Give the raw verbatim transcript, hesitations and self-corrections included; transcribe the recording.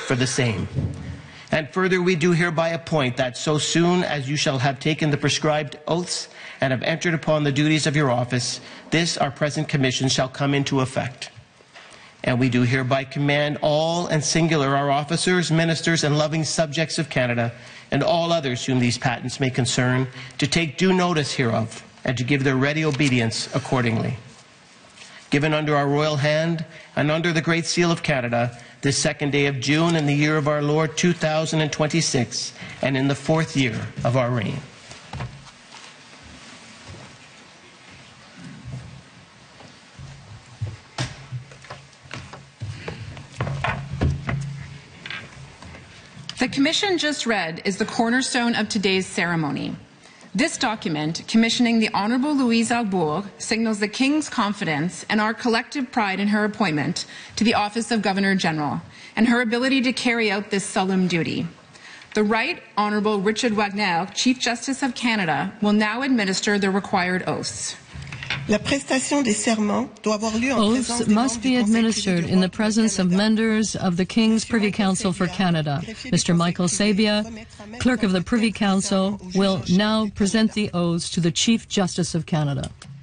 for the same. And further, we do hereby appoint that so soon as you shall have taken the prescribed oaths and have entered upon the duties of your office, this, our present commission, shall come into effect. And we do hereby command all and singular our officers, ministers, and loving subjects of Canada, and all others whom these patents may concern, to take due notice hereof, and to give their ready obedience accordingly. Given under our royal hand, and under the Great Seal of Canada, this second day of June in the year of our Lord two thousand twenty-six, and in the fourth year of our reign. The commission just read is the cornerstone of today's ceremony. This document, commissioning the Honourable Louise Arbour, signals the King's confidence and our collective pride in her appointment to the office of Governor-General and her ability to carry out this solemn duty. The Right Honourable Richard Wagner, Chief Justice of Canada, will now administer the required oaths. Oaths must be administered in the presence of members of the King's Privy Council for Canada. Mister Michael Sabia, Clerk of the Privy Council, will now present the oaths to the Chief Justice of Canada.